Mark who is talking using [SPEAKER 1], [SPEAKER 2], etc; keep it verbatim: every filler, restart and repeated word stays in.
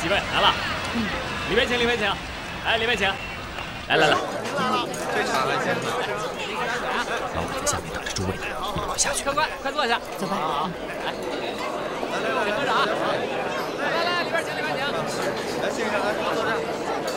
[SPEAKER 1] 几位来了，嗯，里面请，里面请，来，里面请，来来来，
[SPEAKER 2] 这场来先。
[SPEAKER 1] 老板在下面等着诸位呢，你们快下去。
[SPEAKER 3] 客官，快坐下，
[SPEAKER 4] 走吧。
[SPEAKER 3] 啊，来，来来来，队长，来来来，里边请，里边请。
[SPEAKER 2] 来，先生，来，坐这。